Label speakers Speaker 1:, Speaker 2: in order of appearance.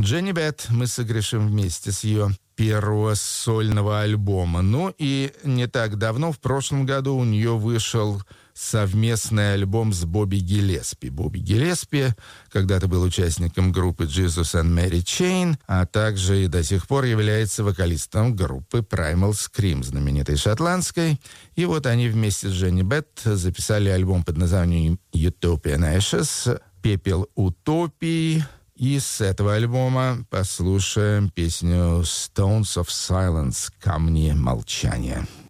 Speaker 1: Дженни Бет мы сыгрышем вместе с ее первого сольного альбома. Ну и не так давно, в прошлом году, у нее вышел совместный альбом с Бобби Гиллеспи. Бобби Гиллеспи когда-то был участником группы Jesus and Mary Chain, а также и до сих пор является вокалистом группы Primal Scream, знаменитой шотландской. И вот они вместе с Дженни Бет записали альбом под названием Utopian Ashes, «Пепел утопии». И с этого альбома послушаем песню Stones of Silence, «Камни молчания».